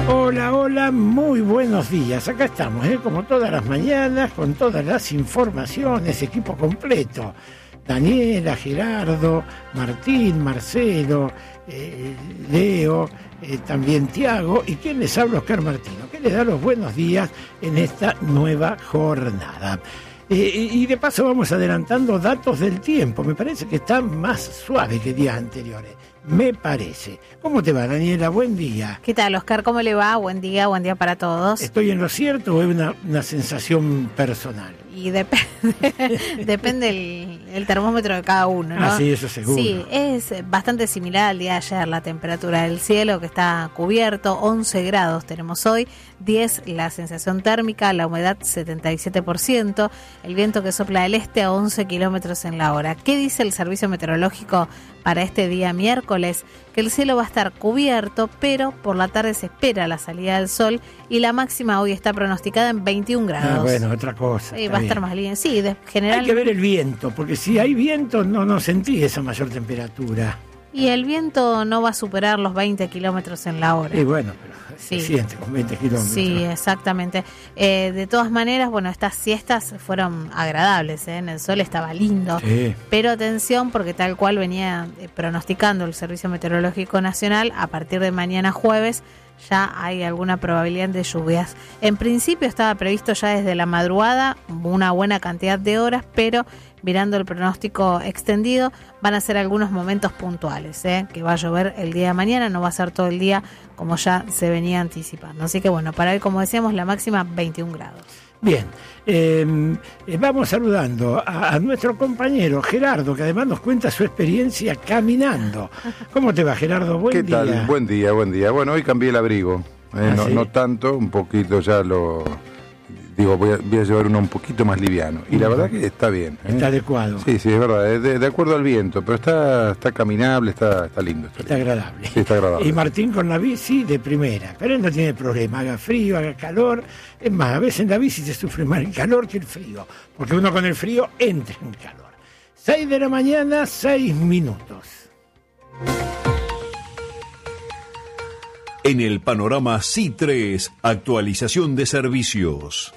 Hola, hola, muy buenos días. Acá estamos, como todas las mañanas, con todas las informaciones, equipo completo. Daniela, Gerardo, Martín, Marcelo, Leo, también Tiago, y quien les habla, Oscar Martino, que les da los buenos días en esta nueva jornada. Y de paso vamos adelantando datos del tiempo. Me parece que está más suave que días anteriores. Me parece. ¿Cómo te va, Daniela? Buen día. ¿Qué tal, Oscar? ¿Cómo le va? Buen día para todos. ¿Estoy en lo cierto o es una sensación personal? Y depende el termómetro de cada uno, ¿no? Ah, sí, eso seguro. Sí, es bastante similar al día de ayer, la temperatura del cielo que está cubierto, 11 grados tenemos hoy, 10 la sensación térmica, la humedad 77%, el viento que sopla del este a 11 kilómetros en la hora. ¿Qué dice el servicio meteorológico para este día miércoles? Que el cielo va a estar cubierto, pero por la tarde se espera la salida del sol y la máxima hoy está pronosticada en 21 grados. Ah, bueno, otra cosa. Sí, va a estar más lindo. Sí, general. Hay que ver el viento, porque si hay viento no sentí esa mayor temperatura. Y el viento no va a superar los 20 kilómetros en la hora. Y bueno, pero sí, se siente con 20 kilómetros. Sí, exactamente. De todas maneras, bueno, estas siestas fueron agradables, en el sol estaba lindo. Sí. Pero atención, porque tal cual venía pronosticando el Servicio Meteorológico Nacional, a partir de mañana jueves ya hay alguna probabilidad de lluvias. En principio estaba previsto ya desde la madrugada una buena cantidad de horas, pero mirando el pronóstico extendido van a ser algunos momentos puntuales, que va a llover el día de mañana, no va a ser todo el día como ya se venía anticipando. Así que bueno, para hoy, como decíamos, la máxima 21 grados. Bien, vamos saludando a nuestro compañero Gerardo, que además nos cuenta su experiencia caminando. ¿Cómo te va, Gerardo? Buen día. ¿Qué tal? Buen día. Bueno, hoy cambié el abrigo, ¿Sí? no tanto, un poquito ya digo, voy a llevar uno un poquito más liviano. Y la verdad que está bien. Está adecuado. Sí, es verdad, de acuerdo al viento, pero está caminable, está lindo. Está agradable. Sí, está agradable. Y Martín con la bici de primera, pero él no tiene problema, haga frío, haga calor. Es más, a veces en la bici se sufre más el calor que el frío, porque uno con el frío entra en calor. 6 de la mañana, 6 minutos. En el panorama C3, actualización de servicios.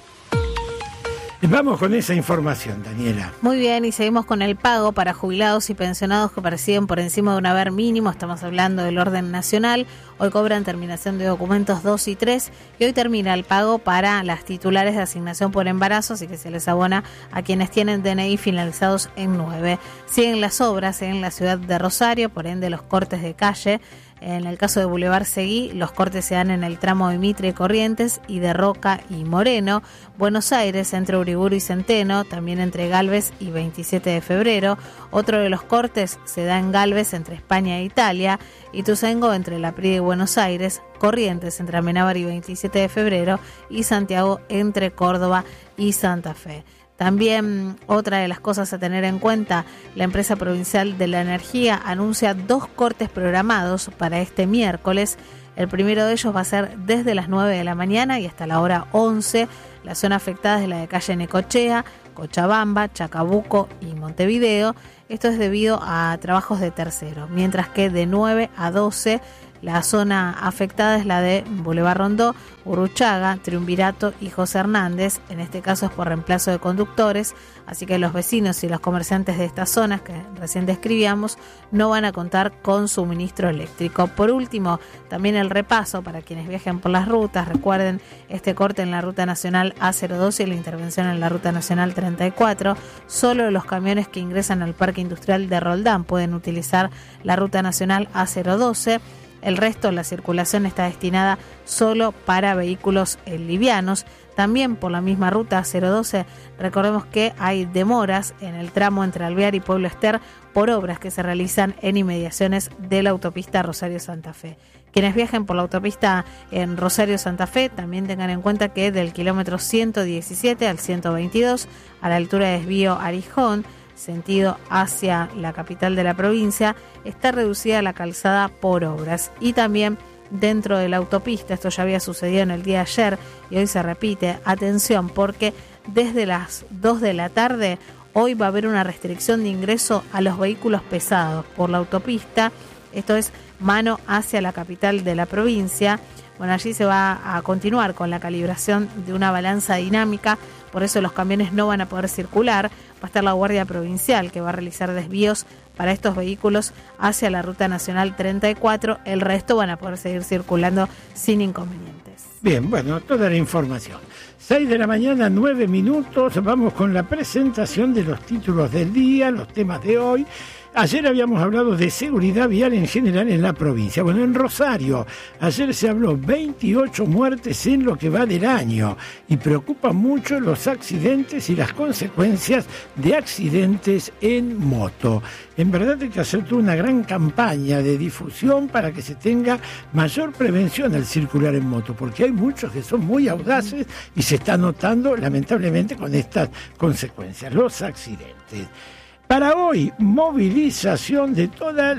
Vamos con esa información, Daniela. Muy bien, y seguimos con el pago para jubilados y pensionados que perciben por encima de un haber mínimo. Estamos hablando del orden nacional. Hoy cobran terminación de documentos 2 y 3 y hoy termina el pago para las titulares de asignación por embarazo, así que se les abona a quienes tienen DNI finalizados en 9. Siguen las obras en la ciudad de Rosario, por ende los cortes de calle. En el caso de Boulevard Seguí, los cortes se dan en el tramo de Mitre y Corrientes y de Roca y Moreno. Buenos Aires, entre Uriburu y Centeno, también entre Galvez y 27 de febrero. Otro de los cortes se da en Galvez, entre España e Italia. Ituzaingó, entre La Prida y Buenos Aires. Corrientes, entre Amenábar y 27 de febrero. Y Santiago, entre Córdoba y Santa Fe. También otra de las cosas a tener en cuenta, la empresa provincial de la energía anuncia 2 cortes programados para este miércoles. El primero de ellos va a ser desde las 9 de la mañana y hasta la hora 11. La zona afectada es la de calle Necochea, Cochabamba, Chacabuco y Montevideo. Esto es debido a trabajos de terceros, mientras que de 9 a 12 la zona afectada es la de Boulevard Rondó, Uruchaga, Triunvirato y José Hernández. En este caso es por reemplazo de conductores, así que los vecinos y los comerciantes de estas zonas que recién describíamos no van a contar con suministro eléctrico. Por último, también el repaso para quienes viajen por las rutas. Recuerden este corte en la Ruta Nacional A012 y la intervención en la Ruta Nacional 34. Solo los camiones que ingresan al Parque Industrial de Roldán pueden utilizar la Ruta Nacional A012. El resto, la circulación está destinada solo para vehículos livianos. También por la misma ruta 012, recordemos que hay demoras en el tramo entre Alvear y Pueblo Ester por obras que se realizan en inmediaciones de la autopista Rosario-Santa Fe. Quienes viajen por la autopista en Rosario-Santa Fe también tengan en cuenta que del kilómetro 117 al 122, a la altura de desvío Arijón, sentido hacia la capital de la provincia, está reducida la calzada por obras. Y también dentro de la autopista, esto ya había sucedido en el día de ayer y hoy se repite, atención porque desde las 2 de la tarde hoy va a haber una restricción de ingreso a los vehículos pesados por la autopista. Esto es Mano hacia la capital de la provincia. Bueno, allí se va a continuar con la calibración de una balanza dinámica, por eso los camiones no van a poder circular. Va a estar la Guardia Provincial, que va a realizar desvíos para estos vehículos hacia la Ruta Nacional 34. El resto van a poder seguir circulando sin inconvenientes. Bien, bueno, toda la información. 6 de la mañana, 9 minutos. Vamos con la presentación de los títulos del día, los temas de hoy. Ayer habíamos hablado de seguridad vial en general en la provincia. Bueno, en Rosario, ayer se habló 28 muertes en lo que va del año y preocupan mucho los accidentes y las consecuencias de accidentes en moto. En verdad hay que hacer toda una gran campaña de difusión para que se tenga mayor prevención al circular en moto, porque hay muchos que son muy audaces y se está notando lamentablemente con estas consecuencias, los accidentes. Para hoy, movilización de toda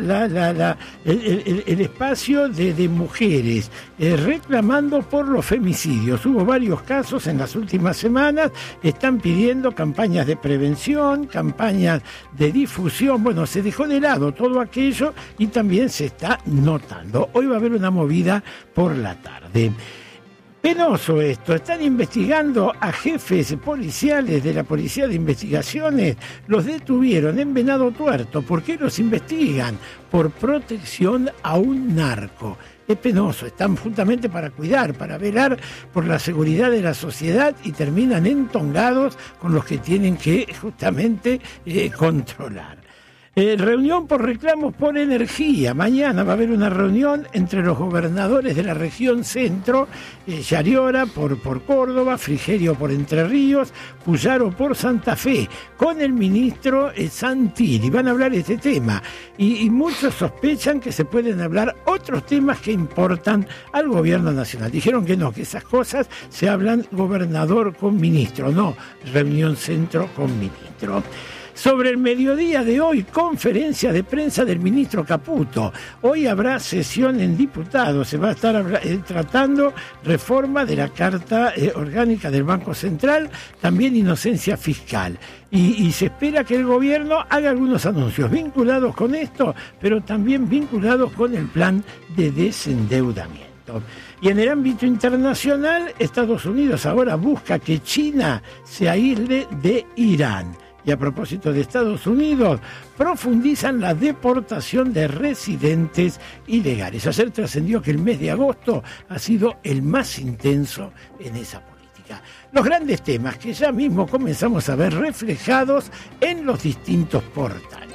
el espacio de mujeres, reclamando por los femicidios. Hubo varios casos en las últimas semanas, están pidiendo campañas de prevención, campañas de difusión. Bueno, se dejó de lado todo aquello y también se está notando. Hoy va a haber una movida por la tarde. Penoso esto, están investigando a jefes policiales de la Policía de Investigaciones, los detuvieron en Venado Tuerto. ¿Por qué los investigan? Por protección a un narco. Es penoso, están justamente para cuidar, para velar por la seguridad de la sociedad y terminan entongados con los que tienen que justamente controlar. Reunión por reclamos por energía. Mañana va a haber una reunión entre los gobernadores de la región centro, Yariora por Córdoba, Frigerio por Entre Ríos, Puyaro por Santa Fe, con el ministro Santilli. Van a hablar de este tema y muchos sospechan que se pueden hablar otros temas que importan al gobierno nacional. Dijeron que no, que esas cosas se hablan gobernador con ministro, no reunión centro con ministro. Sobre el mediodía de hoy, conferencia de prensa del ministro Caputo. Hoy habrá sesión en diputados, se va a estar tratando reforma de la Carta Orgánica del Banco Central, también inocencia fiscal. Y se espera que el gobierno haga algunos anuncios vinculados con esto, pero también vinculados con el plan de desendeudamiento. Y en el ámbito internacional, Estados Unidos ahora busca que China se aísle de Irán. Y a propósito de Estados Unidos, profundizan la deportación de residentes ilegales. Ayer trascendió que el mes de agosto ha sido el más intenso en esa política. Los grandes temas que ya mismo comenzamos a ver reflejados en los distintos portales.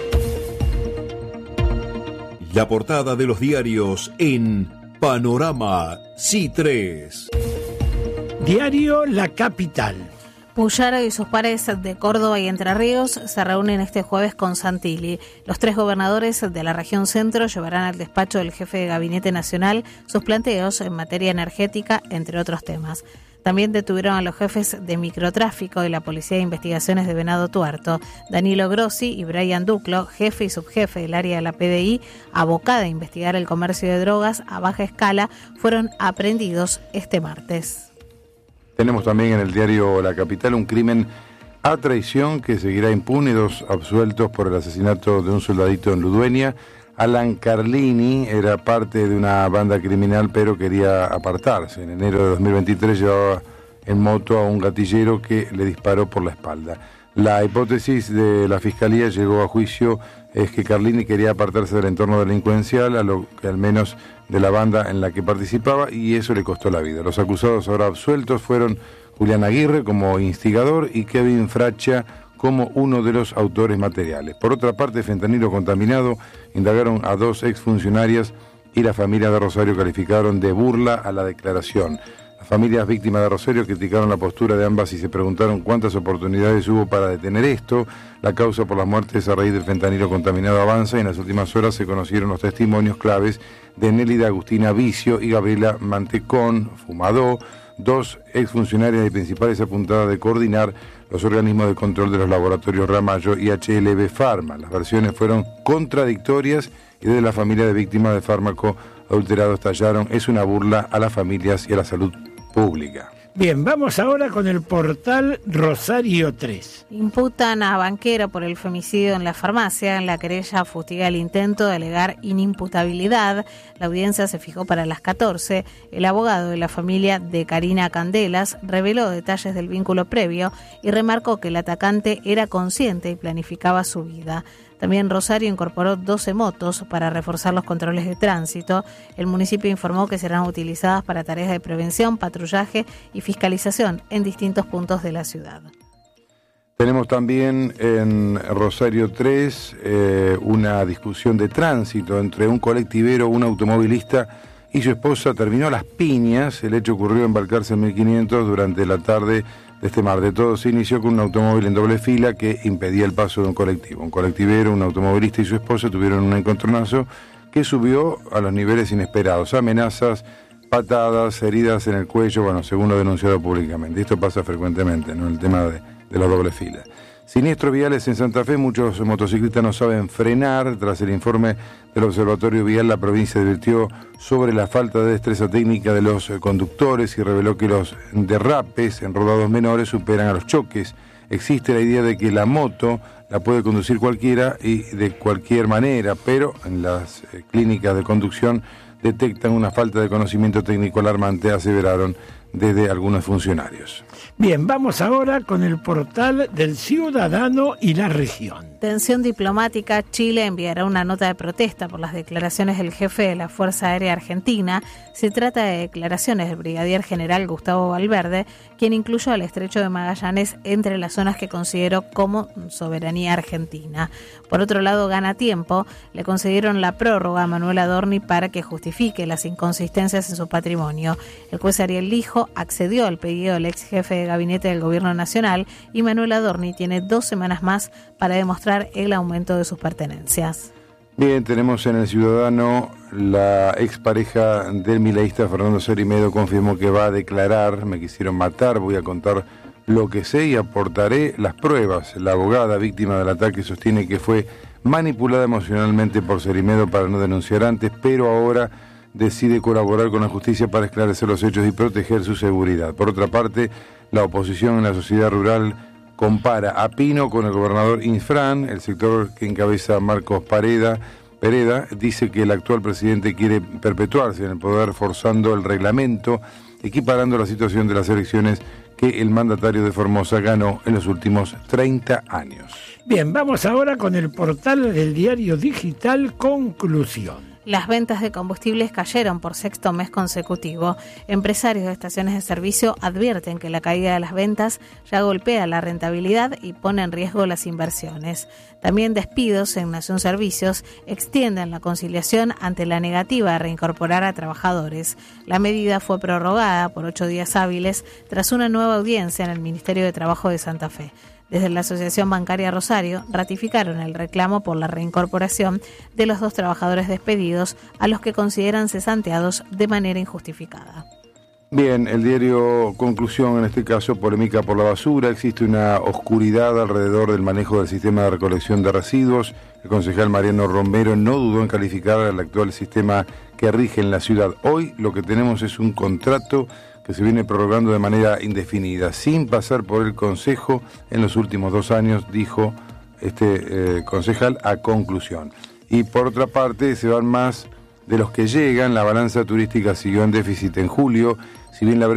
La portada de los diarios en Panorama C3. Diario La Capital. Puyaro y sus pares de Córdoba y Entre Ríos se reúnen este jueves con Santilli. Los tres gobernadores de la región centro llevarán al despacho del jefe de Gabinete Nacional sus planteos en materia energética, entre otros temas. También detuvieron a los jefes de microtráfico de la Policía de Investigaciones de Venado Tuerto, Danilo Grossi y Brian Duclo, jefe y subjefe del área de la PDI, abocada a investigar el comercio de drogas a baja escala, fueron aprehendidos este martes. Tenemos también en el diario La Capital un crimen a traición que seguirá impune, 2 absueltos por el asesinato de un soldadito en Ludueña. Alan Carlini era parte de una banda criminal pero quería apartarse. En enero de 2023 llevaba en moto a un gatillero que le disparó por la espalda. La hipótesis de la Fiscalía llegó a juicio es que Carlini quería apartarse del entorno delincuencial, a lo que al menos de la banda en la que participaba, y eso le costó la vida. Los acusados ahora absueltos fueron Julián Aguirre como instigador y Kevin Fracha como uno de los autores materiales. Por otra parte, fentanilo contaminado, indagaron a 2 exfuncionarias y la familia de Rosario calificaron de burla a la declaración. Las familias víctimas de Rosario criticaron la postura de ambas y se preguntaron cuántas oportunidades hubo para detener esto. La causa por las muertes a raíz del fentanilo contaminado avanza y en las últimas horas se conocieron los testimonios claves de Nélida Agustina Vicio y Gabriela Mantecón Fumadó, 2 exfuncionarias y principales apuntadas de coordinar los organismos de control de los laboratorios Ramallo y HLB Pharma. Las versiones fueron contradictorias y desde la familia de víctimas de fármaco adulterado estallaron: es una burla a las familias y a la salud pública. Bien, vamos ahora con el portal Rosario 3. Imputan a Banquero por el femicidio en la farmacia. La querella fustiga el intento de alegar inimputabilidad. La audiencia se fijó para las 14. El abogado de la familia de Karina Candelas reveló detalles del vínculo previo y remarcó que el atacante era consciente y planificaba su vida. También Rosario incorporó 12 motos para reforzar los controles de tránsito. El municipio informó que serán utilizadas para tareas de prevención, patrullaje y fiscalización en distintos puntos de la ciudad. Tenemos también en Rosario 3 una discusión de tránsito entre un colectivero, un automovilista y su esposa. Terminó a las piñas. El hecho ocurrió en Balcarce 1500 durante la tarde de este martes. Todo se inició con un automóvil en doble fila que impedía el paso de un colectivo. Un colectivero, un automovilista y su esposa tuvieron un encontronazo que subió a los niveles inesperados. Amenazas, patadas, heridas en el cuello, bueno, según lo denunciado públicamente. Esto pasa frecuentemente, ¿no? El tema de las doble filas. Siniestros viales en Santa Fe. Muchos motociclistas no saben frenar. Tras el informe del Observatorio Vial, la provincia advirtió sobre la falta de destreza técnica de los conductores y reveló que los derrapes en rodados menores superan a los choques. Existe la idea de que la moto la puede conducir cualquiera y de cualquier manera, pero en las clínicas de conducción detectan una falta de conocimiento técnico alarmante, aseveraron desde algunos funcionarios. Bien, vamos ahora con el portal del Ciudadano y la Región. Tensión diplomática. Chile enviará una nota de protesta por las declaraciones del jefe de la Fuerza Aérea Argentina. Se trata de declaraciones del brigadier general Gustavo Valverde, quien incluyó al estrecho de Magallanes entre las zonas que consideró como soberanía argentina. Por otro lado, gana tiempo. Le concedieron la prórroga a Manuel Adorni para que justifique las inconsistencias en su patrimonio. El juez Ariel Lijo accedió al pedido del ex jefe de gabinete del Gobierno Nacional y Manuel Adorni tiene 2 semanas más para demostrar el aumento de sus pertenencias. Bien, tenemos en El Ciudadano la expareja del mileísta Fernando Cerrimedo confirmó que va a declarar: me quisieron matar, voy a contar lo que sé y aportaré las pruebas. La abogada víctima del ataque sostiene que fue manipulada emocionalmente por Cerrimedo para no denunciar antes, pero ahora decide colaborar con la justicia para esclarecer los hechos y proteger su seguridad. Por otra parte, la oposición en la sociedad rural compara a Pino con el gobernador Infran. El sector que encabeza Marcos Pereda dice que el actual presidente quiere perpetuarse en el poder forzando el reglamento, equiparando la situación de las elecciones que el mandatario de Formosa ganó en los últimos 30 años. Bien, vamos ahora con el portal del diario digital Conclusión. Las ventas de combustibles cayeron por 6º mes consecutivo. Empresarios de estaciones de servicio advierten que la caída de las ventas ya golpea la rentabilidad y pone en riesgo las inversiones. También despidos en Nación Servicios extienden la conciliación ante la negativa de reincorporar a trabajadores. La medida fue prorrogada por 8 días hábiles tras una nueva audiencia en el Ministerio de Trabajo de Santa Fe. Desde la Asociación Bancaria Rosario ratificaron el reclamo por la reincorporación de los 2 trabajadores despedidos a los que consideran cesanteados de manera injustificada. Bien, el diario Conclusión, en este caso, polémica por la basura. Existe una oscuridad alrededor del manejo del sistema de recolección de residuos. El concejal Mariano Romero no dudó en calificar al actual sistema que rige en la ciudad. Hoy lo que tenemos es un contrato que se viene prorrogando de manera indefinida, sin pasar por el Consejo en los últimos 2 años, dijo este concejal a Conclusión. Y por otra parte, se van más de los que llegan. La balanza turística siguió en déficit en julio, si bien la